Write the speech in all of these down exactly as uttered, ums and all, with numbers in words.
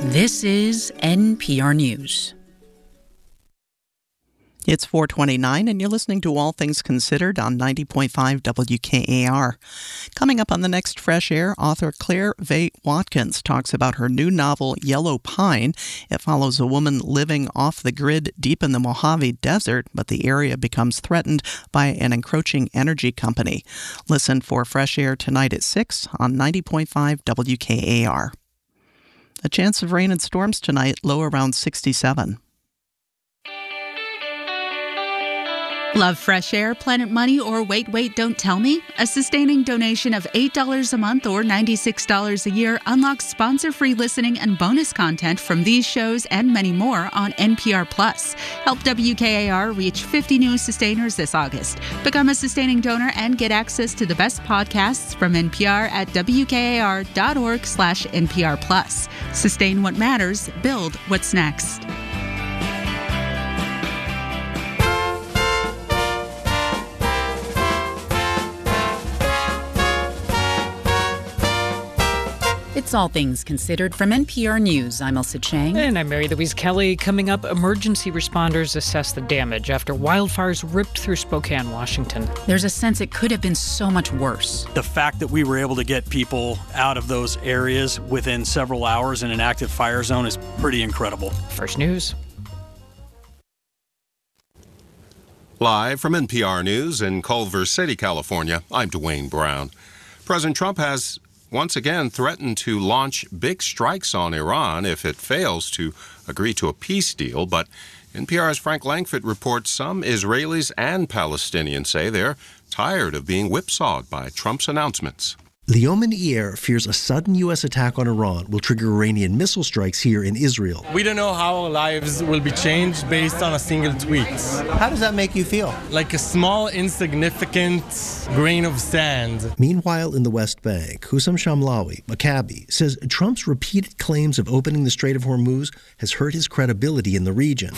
This is N P R News. It's four twenty-nine, and you're listening to All Things Considered on ninety point five W K A R. Coming up on the next Fresh Air, author Claire Vaye Watkins talks about her new novel, Yellow Pine. It follows a woman living off the grid deep in the Mojave Desert, but the area becomes threatened by an encroaching energy company. Listen for Fresh Air tonight at six on ninety point five W K A R. A chance of rain and storms tonight, low around sixty-seven. Love fresh air, Planet Money, or Wait, Wait, Don't Tell Me? A sustaining donation of eight dollars a month or ninety-six dollars a year unlocks sponsor-free listening and bonus content from these shows and many more on N P R Plus. Help W K A R reach fifty new sustainers this August. Become a sustaining donor and get access to the best podcasts from N P R at W K A R dot org slash N P R Plus. Sustain what matters, build what's next. It's All Things Considered from N P R News. I'm Elsa Chang. And I'm Mary Louise Kelly. Coming up, emergency responders assess the damage after wildfires ripped through Spokane, Washington. There's a sense it could have been so much worse. The fact that we were able to get people out of those areas within several hours in an active fire zone is pretty incredible. First News. Live from N P R News in Culver City, California, I'm Dwayne Brown. President Trump has once again threatened to launch big strikes on Iran if it fails to agree to a peace deal. But N P R's Frank Langfitt reports some Israelis and Palestinians say they're tired of being whipsawed by Trump's announcements. Leomin Eir fears a sudden U S attack on Iran will trigger Iranian missile strikes here in Israel. We don't know how our lives will be changed based on a single tweet. How does that make you feel? Like a small, insignificant grain of sand. Meanwhile, in the West Bank, Hussam Shamlawi, a cabbie, says Trump's repeated claims of opening the Strait of Hormuz has hurt his credibility in the region.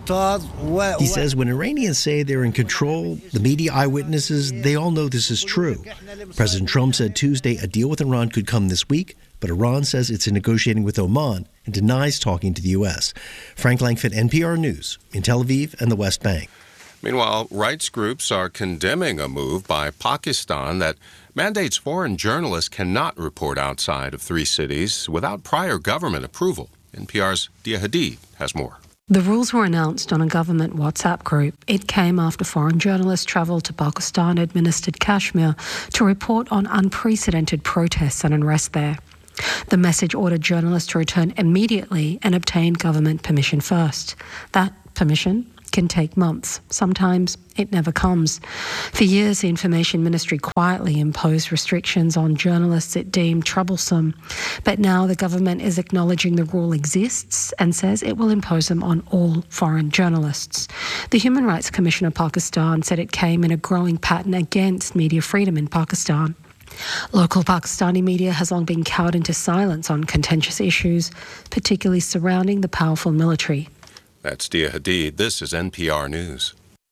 He says when Iranians say they're in control, the media eyewitnesses, they all know this is true. President Trump said Tuesday a deal with Iran could come this week, but Iran says it's negotiating with Oman and denies talking to the U S. Frank Langfitt, N P R News, in Tel Aviv and the West Bank. Meanwhile, rights groups are condemning a move by Pakistan that mandates foreign journalists cannot report outside of three cities without prior government approval. N P R's Dia Hadid has more. The rules were announced on a government WhatsApp group. It came after foreign journalists travelled to Pakistan-administered Kashmir to report on unprecedented protests and unrest there. The message ordered journalists to return immediately and obtain government permission first. That permission can take months. Sometimes it never comes. For years, the Information Ministry quietly imposed restrictions on journalists it deemed troublesome. But now the government is acknowledging the rule exists and says it will impose them on all foreign journalists. The Human Rights Commission of Pakistan said it came in a growing pattern against media freedom in Pakistan. Local Pakistani media has long been cowed into silence on contentious issues, particularly surrounding the powerful military. That's Dia Hadid. This is N P R News.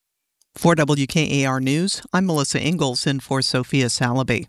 For W K A R News, I'm Melissa Ingalls in for Sophia Salaby.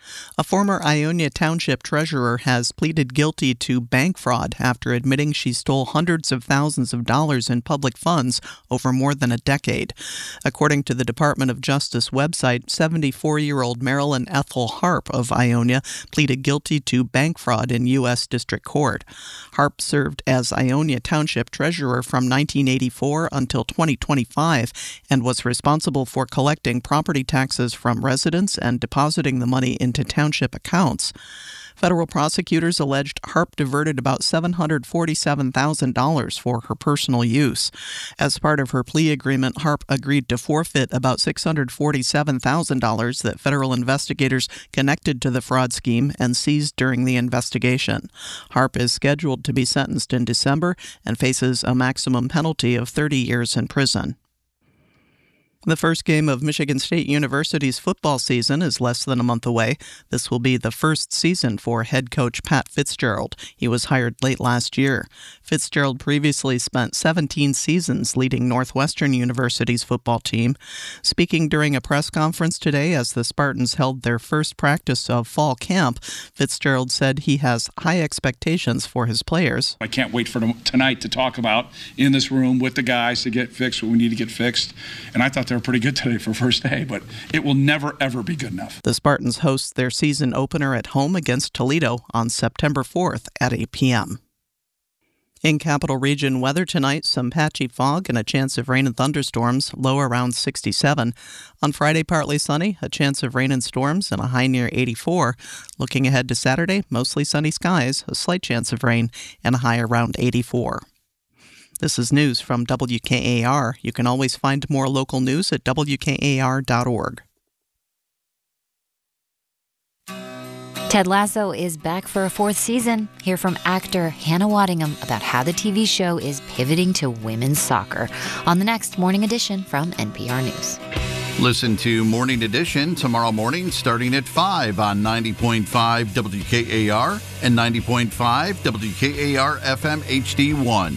A former Ionia Township treasurer has pleaded guilty to bank fraud after admitting she stole hundreds of thousands of dollars in public funds over more than a decade. According to the Department of Justice website, seventy-four-year-old Marilyn Ethel Harp of Ionia pleaded guilty to bank fraud in U S District Court. Harp served as Ionia Township treasurer from nineteen eighty-four until twenty twenty-five and was responsible for collecting property taxes from residents and depositing the money into township accounts. Federal prosecutors alleged Harp diverted about seven hundred forty-seven thousand dollars for her personal use. As part of her plea agreement, Harp agreed to forfeit about six hundred forty-seven thousand dollars that federal investigators connected to the fraud scheme and seized during the investigation. Harp is scheduled to be sentenced in December and faces a maximum penalty of thirty years in prison. The first game of Michigan State University's football season is less than a month away. This will be the first season for head coach Pat Fitzgerald. He was hired late last year. Fitzgerald previously spent seventeen seasons leading Northwestern University's football team. Speaking during a press conference today as the Spartans held their first practice of fall camp, Fitzgerald said he has high expectations for his players. I can't wait for tonight to talk about in this room with the guys to get fixed what we need to get fixed. And I thought they were pretty good today for first day, but it will never, ever be good enough. The Spartans host their season opener at home against Toledo on September fourth at eight p.m. In Capital Region weather tonight, some patchy fog and a chance of rain and thunderstorms, low around sixty-seven. On Friday, partly sunny, a chance of rain and storms, and a high near eighty-four. Looking ahead to Saturday, mostly sunny skies, a slight chance of rain, and a high around eighty-four. This is news from W K A R. You can always find more local news at W K A R dot org. Ted Lasso is back for a fourth season. Hear from actor Hannah Waddingham about how the T V show is pivoting to women's soccer on the next Morning Edition from N P R News. Listen to Morning Edition tomorrow morning starting at five on ninety point five W K A R and ninety point five W K A R F M H D one.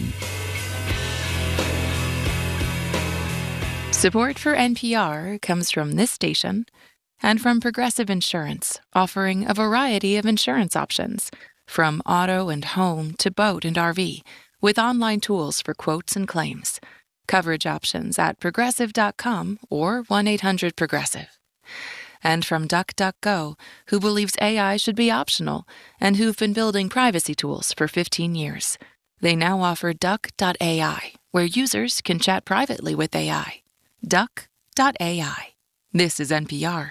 Support for N P R comes from this station and from Progressive Insurance, offering a variety of insurance options, from auto and home to boat and R V, with online tools for quotes and claims. Coverage options at progressive dot com or one eight hundred progressive. And from DuckDuckGo, who believes A I should be optional and who've been building privacy tools for fifteen years. They now offer duck dot A I, where users can chat privately with A I. duck dot A I. This is N P R.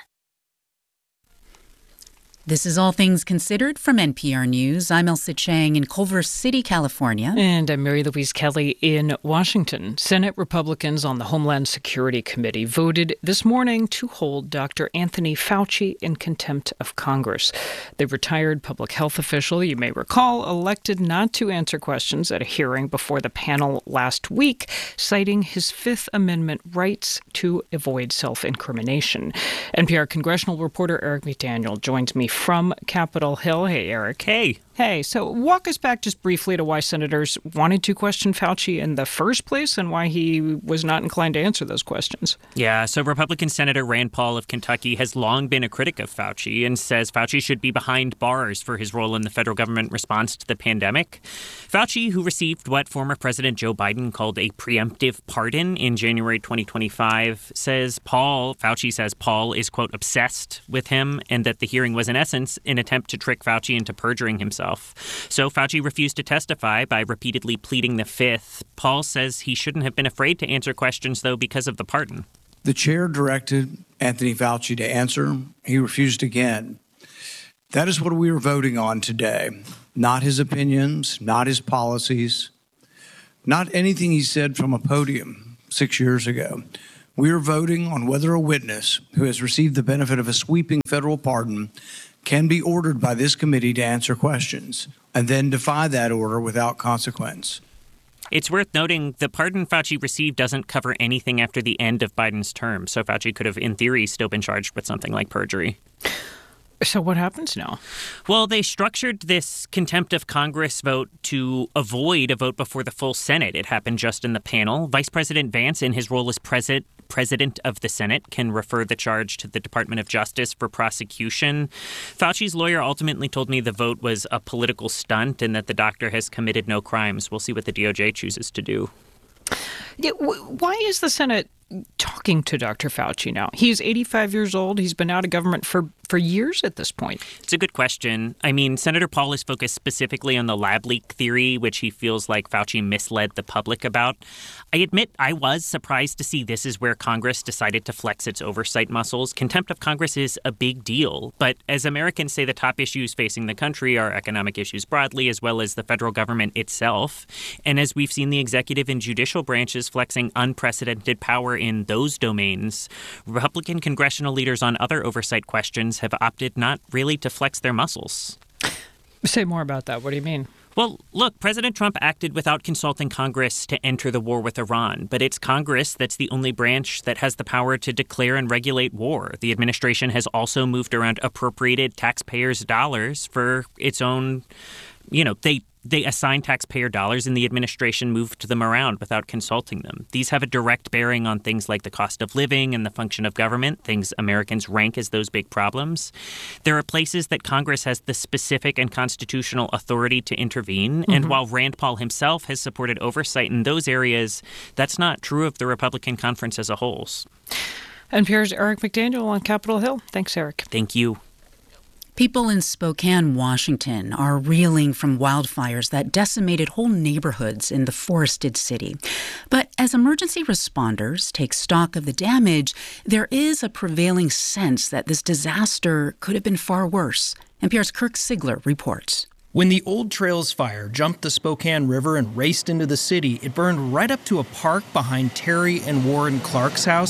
This is All Things Considered from N P R News. I'm Elsa Chang in Culver City, California. And I'm Mary Louise Kelly in Washington. Senate Republicans on the Homeland Security Committee voted this morning to hold Doctor Anthony Fauci in contempt of Congress. The retired public health official, you may recall, elected not to answer questions at a hearing before the panel last week, citing his Fifth Amendment rights to avoid self-incrimination. N P R congressional reporter Eric McDaniel joins me from Capitol Hill. Hey, Eric. Hey. Hey, so walk us back just briefly to why senators wanted to question Fauci in the first place and why he was not inclined to answer those questions. Yeah, so Republican Senator Rand Paul of Kentucky has long been a critic of Fauci and says Fauci should be behind bars for his role in the federal government response to the pandemic. Fauci, who received what former President Joe Biden called a preemptive pardon in January twenty twenty-five, says Paul, Fauci says Paul is, quote, obsessed with him and that the hearing was in essence an attempt to trick Fauci into perjuring himself. So Fauci refused to testify by repeatedly pleading the Fifth. Paul says he shouldn't have been afraid to answer questions, though, because of the pardon. The chair directed Anthony Fauci to answer. He refused again. That is what we are voting on today. Not his opinions, not his policies, not anything he said from a podium six years ago. We are voting on whether a witness who has received the benefit of a sweeping federal pardon can be ordered by this committee to answer questions and then defy that order without consequence. It's worth noting the pardon Fauci received doesn't cover anything after the end of Biden's term, so Fauci could have, in theory, still been charged with something like perjury. So what happens now? Well, they structured this contempt of Congress vote to avoid a vote before the full Senate. It happened just in the panel. Vice President Vance, in his role as president, president of the Senate, can refer the charge to the Department of Justice for prosecution. Fauci's lawyer ultimately told me the vote was a political stunt and that the doctor has committed no crimes. We'll see what the D O J chooses to do. Yeah, why is the Senate talking to Doctor Fauci now? He's eighty-five years old. He's been out of government for, for years at this point. It's a good question. I mean, Senator Paul is focused specifically on the lab leak theory, which he feels like Fauci misled the public about. I admit I was surprised to see this is where Congress decided to flex its oversight muscles. Contempt of Congress is a big deal. But as Americans say, the top issues facing the country are economic issues broadly, as well as the federal government itself. And as we've seen the executive and judicial branches flexing unprecedented power in those domains, Republican congressional leaders on other oversight questions have opted not really to flex their muscles. Say more about that. What do you mean? Well, look, President Trump acted without consulting Congress to enter the war with Iran, but it's Congress that's the only branch that has the power to declare and regulate war. The administration has also moved around appropriated taxpayers' dollars for its own, you know, they They assign taxpayer dollars and the administration moved them around without consulting them. These have a direct bearing on things like the cost of living and the function of government, things Americans rank as those big problems. There are places that Congress has the specific and constitutional authority to intervene. Mm-hmm. And while Rand Paul himself has supported oversight in those areas, that's not true of the Republican conference as a whole. N P R's Eric McDaniel on Capitol Hill. Thanks, Eric. Thank you. People in Spokane, Washington, are reeling from wildfires that decimated whole neighborhoods in the forested city. But as emergency responders take stock of the damage, there is a prevailing sense that this disaster could have been far worse. N P R's Kirk Sigler reports. When the Old Trails fire jumped the Spokane River and raced into the city, it burned right up to a park behind Terry and Warren Clark's house.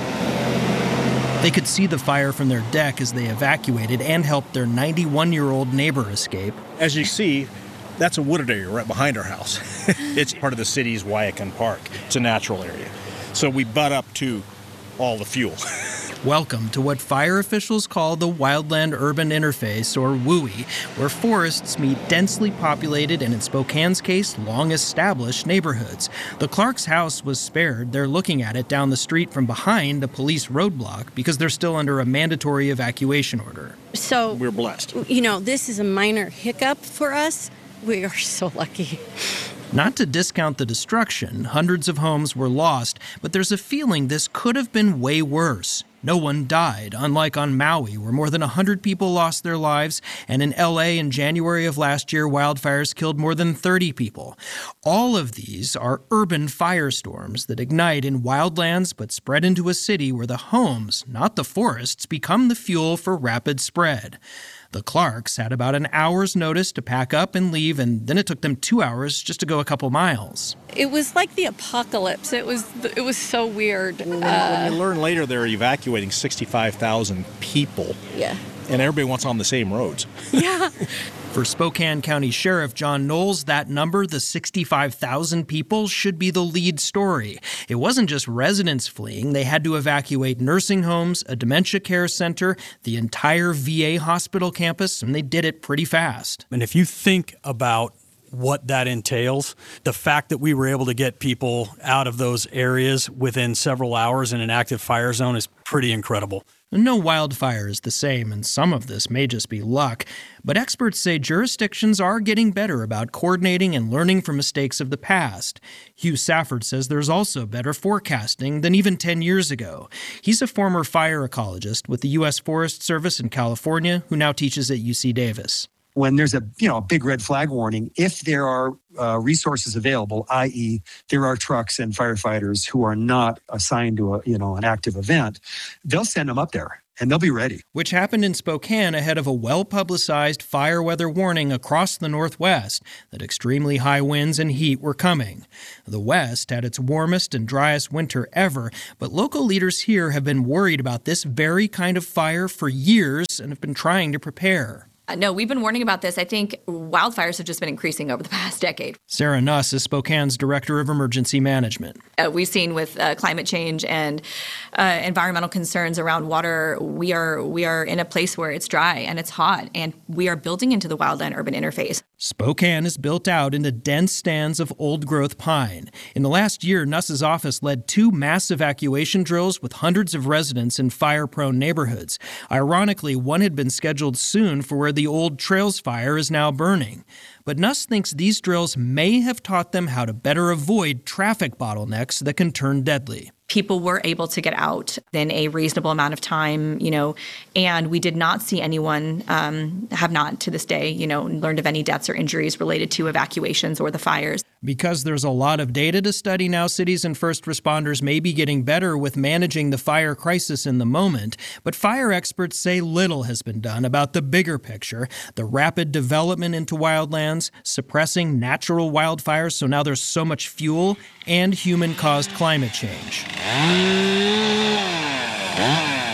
They could see the fire from their deck as they evacuated and helped their ninety-one-year-old neighbor escape. As you see, that's a wooded area right behind our house. It's part of the city's Wyakin Park. It's a natural area. So we butt up to all the fuel. Welcome to what fire officials call the Wildland Urban Interface, or W U I, where forests meet densely populated and, in Spokane's case, long-established neighborhoods. The Clark's house was spared. They're looking at it down the street from behind a police roadblock because they're still under a mandatory evacuation order. So we're blessed. You know, this is a minor hiccup for us. We are so lucky. Not to discount the destruction, hundreds of homes were lost, but there's a feeling this could have been way worse. No one died, unlike on Maui, where more than one hundred people lost their lives, and in L A in January of last year, wildfires killed more than thirty people. All of these are urban firestorms that ignite in wildlands but spread into a city where the homes, not the forests, become the fuel for rapid spread. The Clarks had about an hour's notice to pack up and leave, and then it took them two hours just to go a couple miles. It was like the apocalypse. It was it was so weird. When, uh, when you learn later they're evacuating sixty-five thousand people. Yeah. And everybody wants on the same roads. Yeah. For Spokane County Sheriff John Knowles, that number, the sixty-five thousand people, should be the lead story. It wasn't just residents fleeing. They had to evacuate nursing homes, a dementia care center, the entire V A hospital campus, and they did it pretty fast. And if you think about what that entails, the fact that we were able to get people out of those areas within several hours in an active fire zone is pretty incredible. No wildfire is the same, and some of this may just be luck. But experts say jurisdictions are getting better about coordinating and learning from mistakes of the past. Hugh Safford says there's also better forecasting than even ten years ago. He's a former fire ecologist with the U S Forest Service in California who now teaches at U C Davis. When there's a you know a big red flag warning, if there are uh, resources available, that is there are trucks and firefighters who are not assigned to a you know an active event, they'll send them up there and they'll be ready. Which happened in Spokane ahead of a well-publicized fire weather warning across the Northwest that extremely high winds and heat were coming. The West had its warmest and driest winter ever, but local leaders here have been worried about this very kind of fire for years and have been trying to prepare. No, we've been warning about this. I think wildfires have just been increasing over the past decade. Sarah Nuss is Spokane's Director of Emergency Management. Uh, we've seen with uh, climate change and uh, environmental concerns around water, we are we are in a place where it's dry and it's hot, and we are building into the wildland urban interface. Spokane is built out into dense stands of old-growth pine. In the last year, Nuss's office led two mass evacuation drills with hundreds of residents in fire-prone neighborhoods. Ironically, one had been scheduled soon for where the Old Trails fire is now burning. But Nuss thinks these drills may have taught them how to better avoid traffic bottlenecks that can turn deadly. People were able to get out in a reasonable amount of time, you know, and we did not see anyone, um, have not to this day, you know, learned of any deaths or injuries related to evacuations or the fires. Because there's a lot of data to study now, cities and first responders may be getting better with managing the fire crisis in the moment, but fire experts say little has been done about the bigger picture, the rapid development into wildlands, suppressing natural wildfires, so now there's so much fuel, and human-caused climate change.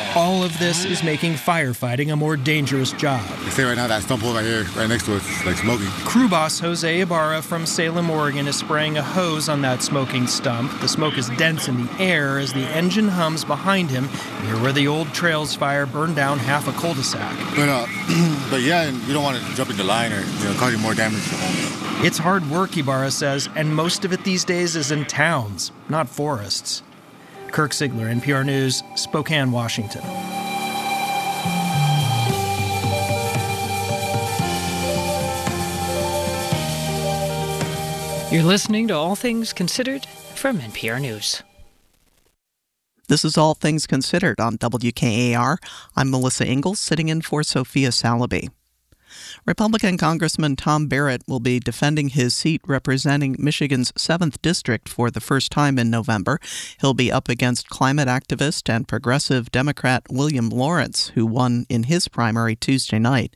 All of this is making firefighting a more dangerous job. You see right now that stump over here, right next to us, it's like smoking. Crew boss Jose Ibarra from Salem, Oregon is spraying a hose on that smoking stump. The smoke is dense in the air as the engine hums behind him, near where the old Trails fire burned down half a cul-de-sac. But, uh, but yeah, and you don't want to jump in the line or you know, cause you more damage to home. It's hard work, Ibarra says, and most of it these days is in towns, not forests. Kirk Sigler, N P R News, Spokane, Washington. You're listening to All Things Considered from N P R News. This is All Things Considered on W K A R. I'm Melissa Ingalls, sitting in for Sophia Salaby. Republican Congressman Tom Barrett will be defending his seat representing Michigan's seventh District for the first time in November. He'll be up against climate activist and progressive Democrat William Lawrence, who won in his primary Tuesday night.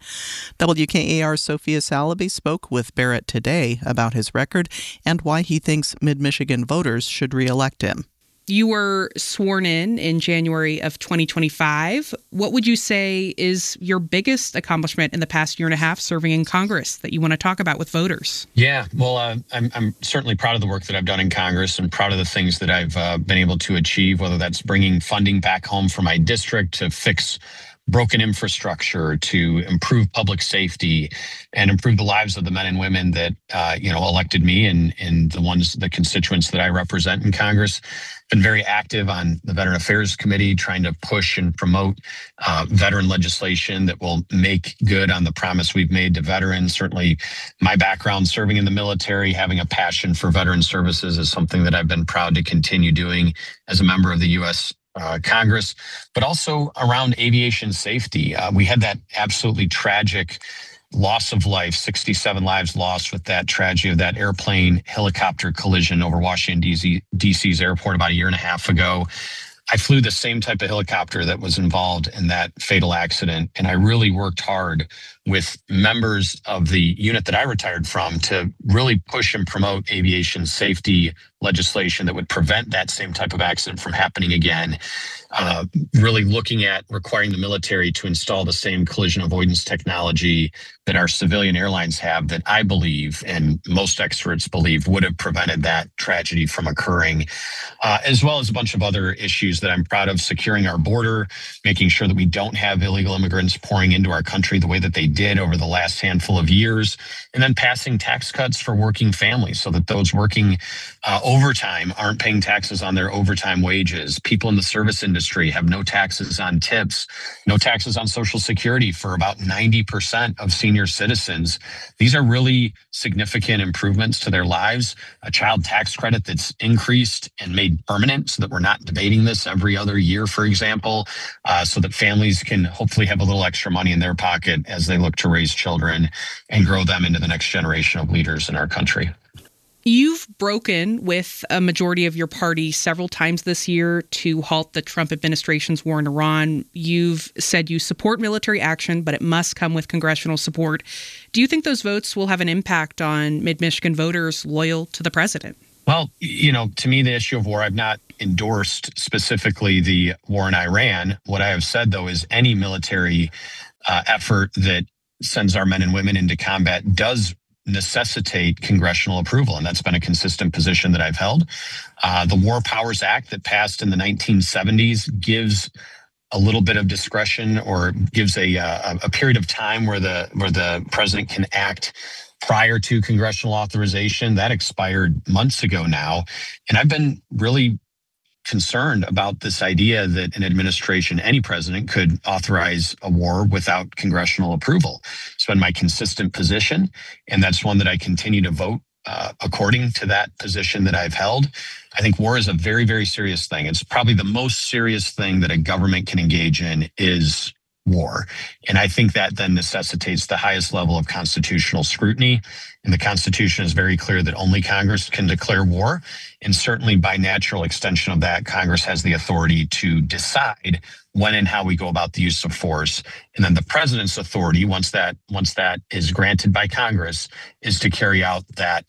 W K A R's Sophia Salaby spoke with Barrett today about his record and why he thinks Mid-Michigan voters should re-elect him. You were sworn in in January of twenty twenty-five. What would you say is your biggest accomplishment in the past year and a half serving in Congress that you want to talk about with voters? Yeah, well, uh, I'm, I'm certainly proud of the work that I've done in Congress and proud of the things that I've uh, been able to achieve, whether that's bringing funding back home for my district to fix broken infrastructure, to improve public safety and improve the lives of the men and women that, uh, you know, elected me and, and the ones, the constituents that I represent in Congress. Been very active on the Veteran Affairs Committee, trying to push and promote uh, veteran legislation that will make good on the promise we've made to veterans. Certainly my background serving in the military, having a passion for veteran services is something that I've been proud to continue doing as a member of the U S Uh, Congress, but also around aviation safety. Uh, we had that absolutely tragic loss of life, sixty-seven lives lost with that tragedy of that airplane helicopter collision over Washington, D C's airport about a year and a half ago. I flew the same type of helicopter that was involved in that fatal accident, and I really worked hard with members of the unit that I retired from to really push and promote aviation safety legislation that would prevent that same type of accident from happening again. Uh, really looking at requiring the military to install the same collision avoidance technology that our civilian airlines have that I believe, and most experts believe, would have prevented that tragedy from occurring, uh, as well as a bunch of other issues that I'm proud of, securing our border, making sure that we don't have illegal immigrants pouring into our country the way that they did over the last handful of years, and then passing tax cuts for working families so that those working uh, overtime aren't paying taxes on their overtime wages. People in the service industry have no taxes on tips, no taxes on Social Security for about ninety percent of senior citizens. These are really significant improvements to their lives. A child tax credit that's increased and made permanent so that we're not debating this every other year, for example, uh, so that families can hopefully have a little extra money in their pocket as they look to raise children and grow them into the next generation of leaders in our country. You've broken with a majority of your party several times this year to halt the Trump administration's war in Iran. You've said you support military action, but it must come with congressional support. Do you think those votes will have an impact on Mid-Michigan voters loyal to the president? Well, you know, to me, the issue of war, I've not endorsed specifically the war in Iran. What I have said, though, is any military uh, effort that sends our men and women into combat does necessitate congressional approval, and that's been a consistent position that I've held. Uh, the War Powers Act that passed in the nineteen seventies gives a little bit of discretion, or gives a uh, a period of time where the where the president can act prior to congressional authorization. That expired months ago now, and I've been really concerned about this idea that an administration, any president, could authorize a war without congressional approval. It's been my consistent position, and that's one that I continue to vote uh, according to that position that I've held. I think war is a very, very serious thing. It's probably the most serious thing that a government can engage in is war. And I think that then necessitates the highest level of constitutional scrutiny. And the Constitution is very clear that only Congress can declare war. And certainly by natural extension of that, Congress has the authority to decide when and how we go about the use of force. And then the president's authority, once that once that is granted by Congress, is to carry out that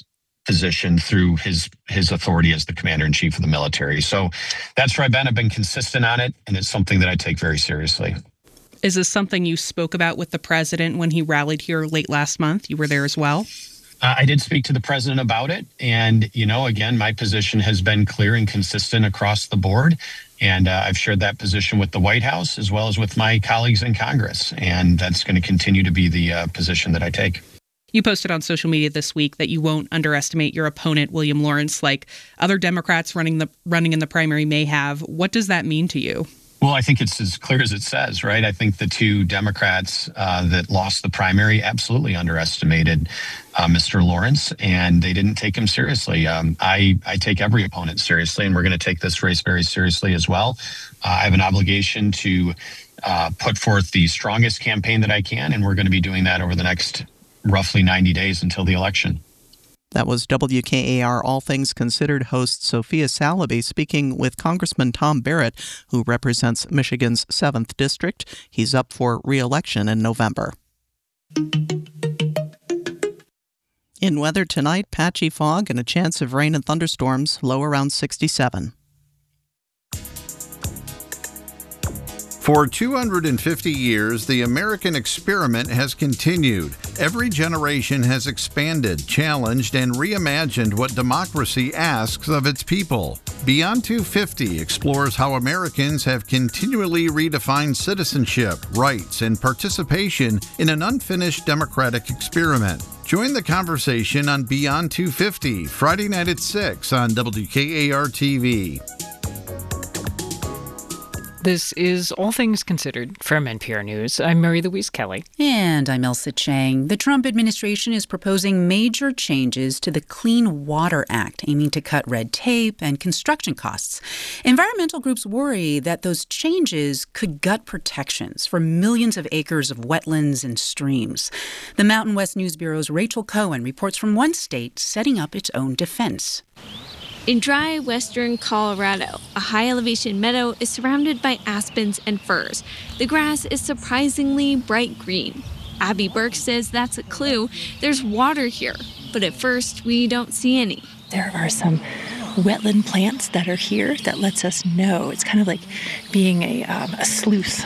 position through his his authority as the commander in chief of the military. So that's where I've been. I've been consistent on it, and it's something that I take very seriously. Is this something you spoke about with the president when he rallied here late last month? You were there as well? Uh, I did speak to the president about it. And, you know, again, my position has been clear and consistent across the board. And uh, I've shared that position with the White House as well as with my colleagues in Congress. And that's going to continue to be the uh, position that I take. You posted on social media this week that you won't underestimate your opponent, William Lawrence, like other Democrats running the running in the primary may have. What does that mean to you? Well, I think it's as clear as it says, right? I think the two Democrats uh, that lost the primary absolutely underestimated uh, Mister Lawrence, and they didn't take him seriously. Um, I, I take every opponent seriously, and we're going to take this race very seriously as well. Uh, I have an obligation to uh, put forth the strongest campaign that I can, and we're going to be doing that over the next roughly ninety days until the election. That was W K A R All Things Considered host Sophia Salaby speaking with Congressman Tom Barrett, who represents Michigan's seventh District. He's up for re-election in November. In weather tonight, patchy fog and a chance of rain and thunderstorms, low around sixty-seven. For two hundred fifty years, the American experiment has continued. Every generation has expanded, challenged, and reimagined what democracy asks of its people. Beyond two fifty explores how Americans have continually redefined citizenship, rights, and participation in an unfinished democratic experiment. Join the conversation on Beyond two fifty, Friday night at six on W K A R T V. This is All Things Considered from N P R News. I'm Mary Louise Kelly. And I'm Elsa Chang. The Trump administration is proposing major changes to the Clean Water Act, aiming to cut red tape and construction costs. Environmental groups worry that those changes could gut protections for millions of acres of wetlands and streams. The Mountain West News Bureau's Rachel Cohen reports from one state setting up its own defense. In dry western Colorado, a high-elevation meadow is surrounded by aspens and firs. The grass is surprisingly bright green. Abby Burke says that's a clue. There's water here, but at first we don't see any. There are some wetland plants that are here that lets us know. It's kind of like being a, um, a sleuth.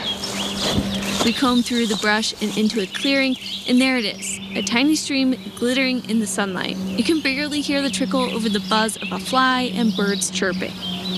We comb through the brush and into a clearing, and there it is, a tiny stream glittering in the sunlight. You can barely hear the trickle over the buzz of a fly and birds chirping.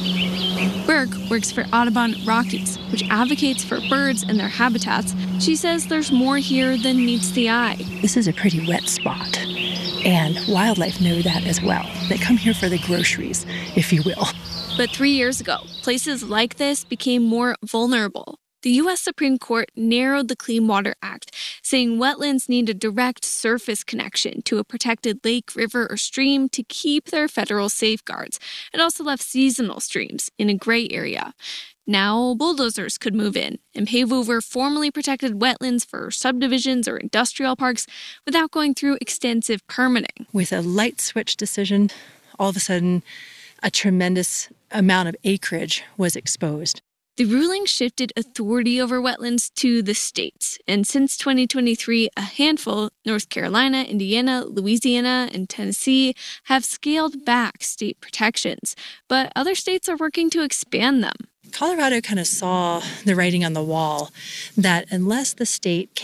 Burke works for Audubon Rockies, which advocates for birds and their habitats. She says there's more here than meets the eye. This is a pretty wet spot, and wildlife know that as well. They come here for the groceries, if you will. But three years ago, places like this became more vulnerable. The U S Supreme Court narrowed the Clean Water Act, saying wetlands need a direct surface connection to a protected lake, river, or stream to keep their federal safeguards. It also left seasonal streams in a gray area. Now, bulldozers could move in and pave over formerly protected wetlands for subdivisions or industrial parks without going through extensive permitting. With a light switch decision, all of a sudden, a tremendous amount of acreage was exposed. The ruling shifted authority over wetlands to the states, and since twenty twenty-three, a handful, North Carolina, Indiana, Louisiana, and Tennessee, have scaled back state protections, but other states are working to expand them. Colorado kind of saw the writing on the wall that unless the state